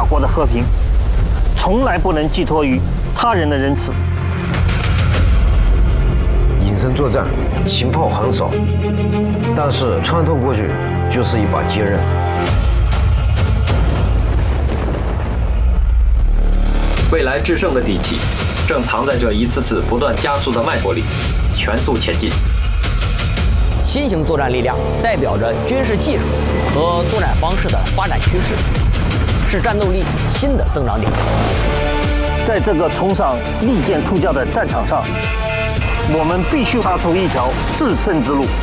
国的和平，从来不能寄托于他人的仁慈。 隐身作战，情报很少，但是穿透过去就是一把坚刃。 未来制胜的底气，正藏在这一次次不断加速的脉搏里，全速前进。 新型作战力量代表着军事技术和作战方式的发展趋势，是战斗力新的增长点。 在这个冲上利剑出鞘的战场上，我们必须杀出一条制胜之路。